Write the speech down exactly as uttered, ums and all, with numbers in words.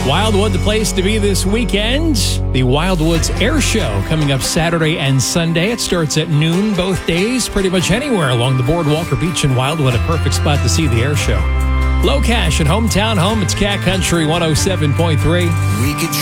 Wildwood, the place to be this weekend. The Wildwoods Air Show coming up Saturday and Sunday. It starts at noon both days. Pretty much anywhere along the boardwalk or beach in Wildwood, a perfect spot to see the air show. Low Cash at Hometown Home. It's Cat Country one oh seven point three. We could